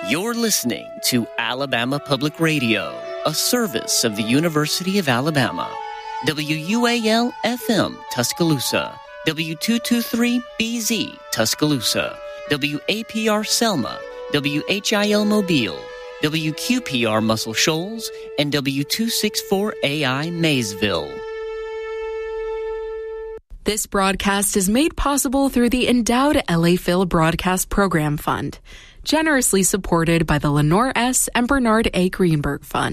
You're listening to Alabama Public Radio, a service of the University of Alabama. WUAL-FM Tuscaloosa, W223BZ Tuscaloosa, WAPR Selma, WHIL Mobile, WQPR Muscle Shoals, and W264AI Maysville. This broadcast is made possible through the endowed LA Phil Broadcast Program Fund, generously supported by the Lenore S. and Bernard A. Greenberg Fund.